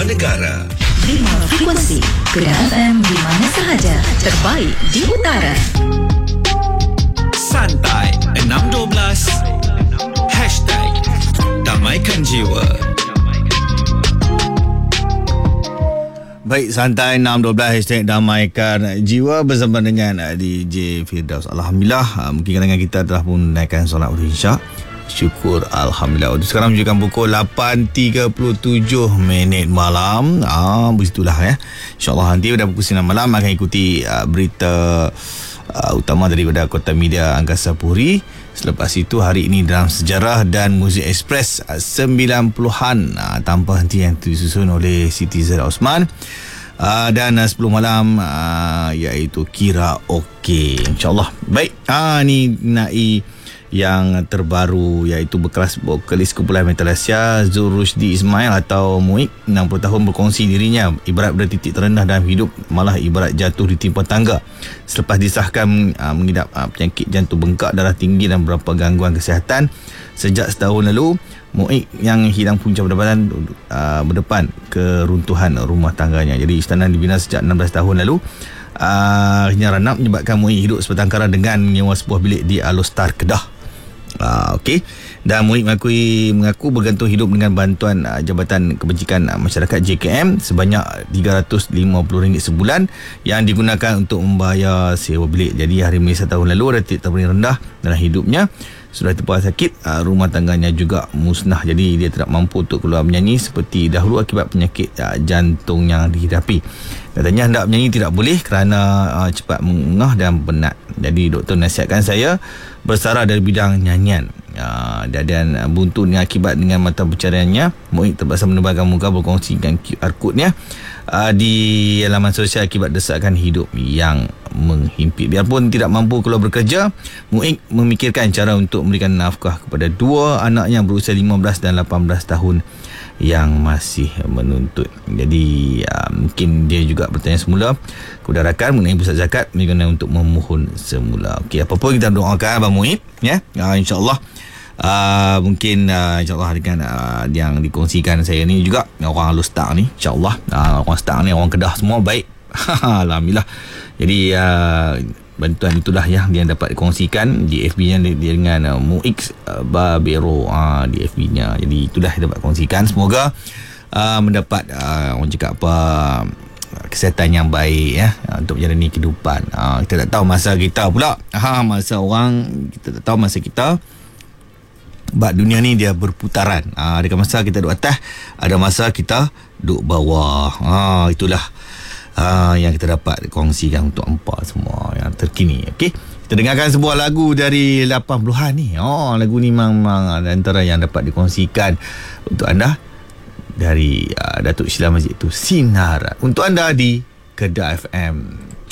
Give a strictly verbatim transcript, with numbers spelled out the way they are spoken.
Dua negara, lima frekuensi. Kedah F M di mana sahaja. Terbaik di utara. Santai enam dua belas Hashtag Damaikan Jiwa. Baik, Santai enam dua belas Hashtag Damaikan Jiwa bersama dengan D J Firdaus. Alhamdulillah, mungkin kadang-kadang kita telah pun naikkan solat waktu Isyak. Syukur Alhamdulillah. Sekarang menunjukkan pukul lapan tiga puluh tujuh minit malam. Ah, begitulah ya. InsyaAllah nanti pada pukul sembilan malam akan ikuti uh, berita uh, utama daripada Kota Media Angkasa Puri. Selepas itu hari ini dalam sejarah dan Muzik Express uh, sembilan puluhan uh, tanpa henti yang disusun oleh Siti Zahra Osman. Uh, dan uh, sepuluh malam uh, iaitu Kira Okey, InsyaAllah. Baik, ah, ni nai yang terbaru iaitu bekas vokalis kumpulan Metal Asia Zul Rushdi Ismail atau Muik, enam puluh tahun, berkongsi dirinya ibarat berada titik terendah dalam hidup, malah ibarat jatuh di timpa tangga selepas disahkan uh, mengidap uh, penyakit jantung bengkak darah tinggi dan beberapa gangguan kesihatan. Sejak setahun lalu, Muik yang hilang punca pendapatan uh, berdepan keruntuhan rumah tangganya. Jadi istana dibina sejak enam belas tahun lalu. Uh, Renap menyebabkan Muik hidup sebatang kara dengan menyewa sebuah bilik di Alostar, Kedah. Uh, Okey. Dan Muik mengakui mengaku bergantung hidup dengan bantuan uh, Jabatan Kebajikan uh, Masyarakat J K M sebanyak tiga ratus lima puluh ringgit sebulan yang digunakan untuk membayar sewa bilik. Jadi hari Malaysia tahun lalu rating terpaling rendah dalam hidupnya. Sudah terpakar sakit, uh, rumah tangganya juga musnah. Jadi dia tidak mampu untuk keluar menyanyi seperti dahulu akibat penyakit uh, jantung yang dihidapi. Katanya hendak menyanyi tidak boleh kerana uh, cepat mengengah dan penat. Jadi doktor nasihatkan saya bersara dari bidang nyanyian. Uh, dan uh, buntu dengan akibat dengan mata pencariannya, Muik terpaksa menebalkan muka berkongsi dengan Q R code-nya uh, di laman sosial akibat desakan hidup yang menghimpit. Biarpun tidak mampu keluar bekerja, Muik memikirkan cara untuk memberikan nafkah kepada dua anak yang berusia lima belas dan lapan belas tahun yang masih menuntut. Jadi uh, mungkin dia juga bertanya semula kepada rakan mengenai pusat zakat bagaimana untuk memohon semula. Okey, apa pun kita doakan Abang Muib ya. Uh, InsyaAllah uh, mungkin uh, InsyaAllah dengan uh, yang dikongsikan saya ni juga orang Alostar ni, InsyaAllah uh, orang Star ni, orang Kedah semua baik. Alhamdulillah. Jadi uh, bantuan itulah yang dia dapat dikongsikan di F B-nya dengan uh, Muik uh, Babero uh, di F B-nya. Jadi itulah yang dapat kongsikan. Semoga uh, mendapat uh, orang cakap apa kesihatan yang baik ya untuk menjalani kehidupan. Uh, kita tak tahu masa kita pula. Ha, masa orang kita tak tahu masa kita. Sebab dunia ni dia berputaran. Uh, ada masa kita duduk atas, ada masa kita duduk bawah. Uh, itulah Uh, yang kita dapat kongsikan untuk hampa semua yang terkini. Okey, kita dengarkan sebuah lagu dari lapan puluhan ni. Oh, lagu ni memang antara yang dapat dikongsikan untuk anda dari uh, Datuk Sheila Majid, itu Sinar untuk anda di Kedah F M.